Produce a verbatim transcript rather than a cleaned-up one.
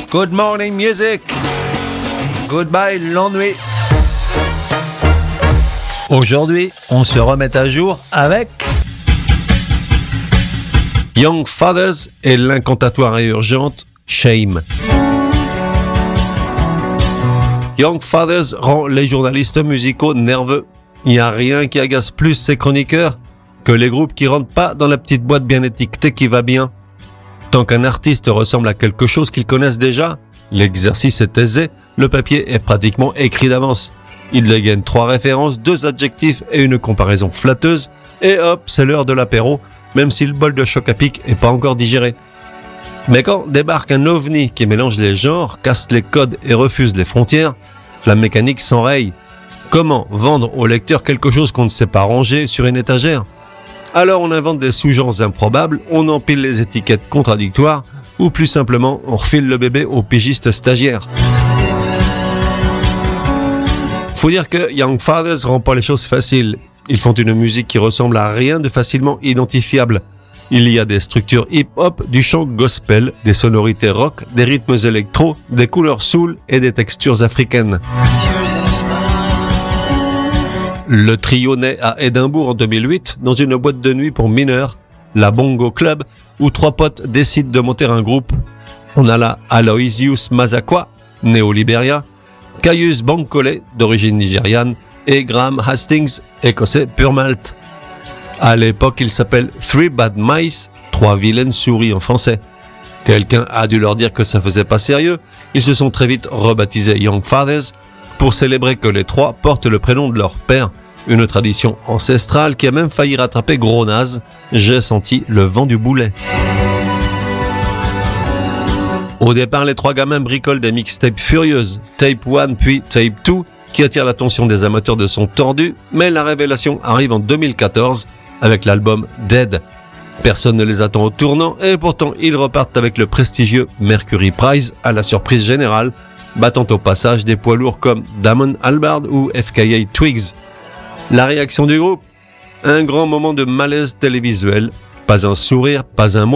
Good morning music. Goodbye l'ennui. Aujourd'hui, on se remet à jour avec Young Fathers et l'incantatoire et urgente Shame. Young Fathers rend les journalistes musicaux nerveux. Il n'y a rien qui agace plus ces chroniqueurs que les groupes qui rentrent pas dans la petite boîte bien étiquetée qui va bien. Tant qu'un artiste ressemble à quelque chose qu'ils connaissent déjà, l'exercice est aisé, le papier est pratiquement écrit d'avance. Ils dégainent trois références, deux adjectifs et une comparaison flatteuse, et hop, c'est l'heure de l'apéro, même si le bol de choc à pic est pas encore digéré. Mais quand débarque un ovni qui mélange les genres, casse les codes et refuse les frontières, la mécanique s'enraye. Comment vendre au lecteur quelque chose qu'on ne sait pas ranger sur une étagère ? Alors on invente des sous-genres improbables, on empile les étiquettes contradictoires, ou plus simplement, on refile le bébé aux pigistes stagiaires. Faut dire que Young Fathers rend pas les choses faciles. Ils font une musique qui ressemble à rien de facilement identifiable. Il y a des structures hip-hop, du chant gospel, des sonorités rock, des rythmes électro, des couleurs soul et des textures africaines. Le trio naît à Édimbourg en deux mille huit, dans une boîte de nuit pour mineurs, la Bongo Club, où trois potes décident de monter un groupe. On a là Aloysius Mazakwa, né au Libéria, Caius Bankole, d'origine nigériane, et Graham Hastings, écossais pur Malte. À l'époque, il s'appelle Three Bad Mice, trois vilaines souris en français. Quelqu'un a dû leur dire que ça faisait pas sérieux, ils se sont très vite rebaptisés Young Fathers, pour célébrer que les trois portent le prénom de leur père, une tradition ancestrale qui a même failli rattraper Gros Naze. J'ai senti le vent du boulet. Au départ, les trois gamins bricolent des mixtapes furieuses, Tape un puis Tape deux, qui attirent l'attention des amateurs de son tordu, mais la révélation arrive en deux mille quatorze avec l'album Dead. Personne ne les attend au tournant et pourtant ils repartent avec le prestigieux Mercury Prize à la surprise générale, battant au passage des poids lourds comme Damon Albarn ou F K A Twigs. La réaction du groupe ? Un grand moment de malaise télévisuel. Pas un sourire, pas un mot